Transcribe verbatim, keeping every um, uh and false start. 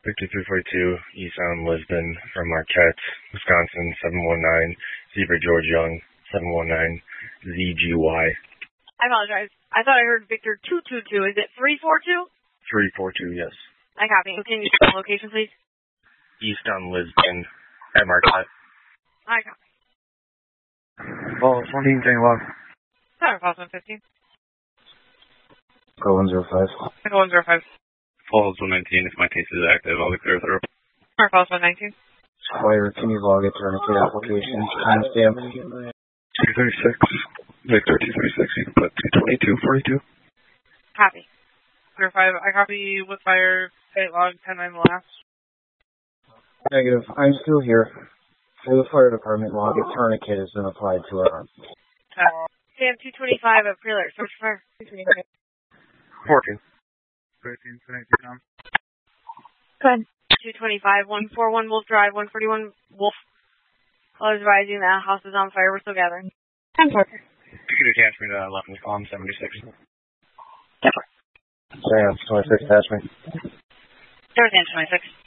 Victor three forty-two, eastbound Lisbon from Marquette, Wisconsin, seven one nine, Zebra George Young, seven one nine, Z G Y. I apologize. I thought I heard Victor two two two. Is it three four two? three four two, yes. I copy. Can you spell the location, please? Eastbound Lisbon at Marquette. I copy. Well, fourteen, can you log? Sorry, Falls one fifteen. Go one zero five. Go one zero five. Falls one nineteen, if my case is active, I'll be clear through. Sorry, Falls one nineteen. Fire, can you log a tourniquet application? Timestamp. two thirty-six. Victor two thirty-six, you can put two twenty-two forty-two. Copy. zero five, I copy with fire, state log, ten nine last. Negative, I'm still here. For the fire department log, a tourniquet has been applied to her arm. Uh, Sam two twenty-five at pre-alert, search fire. fourteen. thirteen, twenty-two, Tom. Go ahead. two twenty-five, one forty-one Wolf Drive, one forty-one Wolf. I was advising that house is on fire. We're still gathering. ten Parker. You can attach me to eleven, column seventy-six. Sorry, twenty-six, attach me. There's twenty-six.